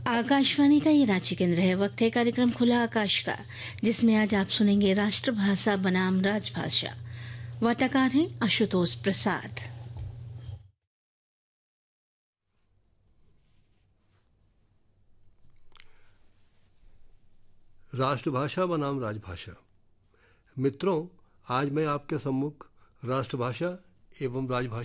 आकाशवाणी का ये रांची केंद्र है। वक्त है कार्यक्रम खुला आकाश का, जिसमें आज आप सुनेंगे राष्ट्रभाषा बनाम राजभाषा। वार्ताकार हैं आशुतोष प्रसाद। राष्ट्रभाषा बनाम राजभाषा। मित्रों, आज मैं आपके सम्मुख राष्ट्रभाषा एवं राजभाषा